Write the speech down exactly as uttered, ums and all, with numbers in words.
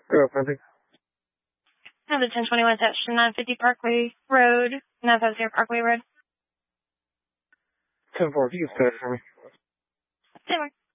Go, Frantic. Number ten twenty-one section nine fifty Parkway Road, nine fifty Parkway Road. ten four, if you can start for me. Same.